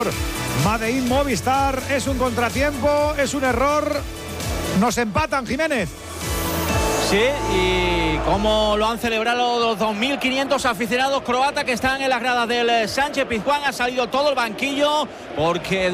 Made in Movistar, es un contratiempo, es un error. Nos empatan, Jiménez. Sí, y cómo lo han celebrado los 2.500 aficionados croatas que están en las gradas del Sánchez Pizjuán. Ha salido todo el banquillo porque